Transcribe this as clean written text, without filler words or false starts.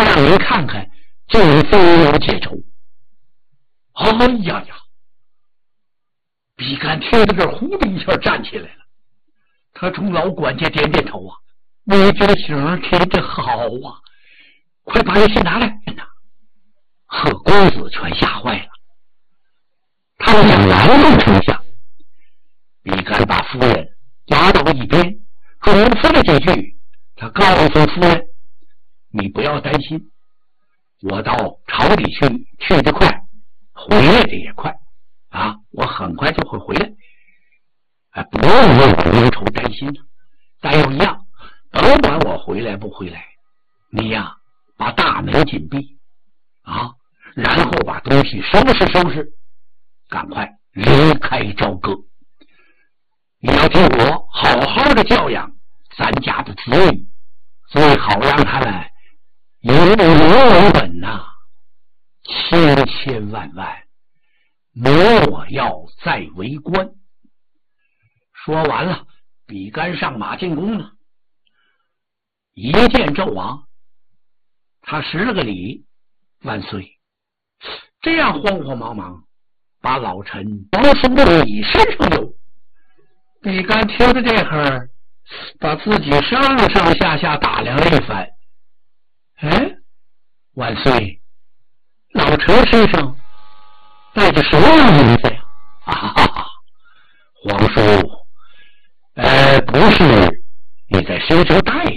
让您看看，就是非有解愁。哎呀呀！比干听到这呼的一下站起来了，他冲老管家点点头啊，你这醒听着好啊，快把这信拿来呐！贺公子全吓坏了，他想拦住丞相，比干把夫人拉到一边，嘱咐了几句。他告诉夫人，你不要担心，我到朝里去得快，回来的也快啊，我很快就会回来，不用为我忧愁担心了。但有一样，甭管我回来不回来，你呀把大门紧闭啊，然后把东西收拾，赶快离开朝歌。你要替我好好的教养咱家的子女，最好让他们以我为本呐，千千万莫要再为官。说完了，比干上马进宫了。一见纣王，他施了个礼，万岁。这样慌忙把老臣包送到你身上有。比干听着这会儿，把自己上下打量了一番。万岁，老臣身上带着什么银子呀？皇叔，不是你在身上带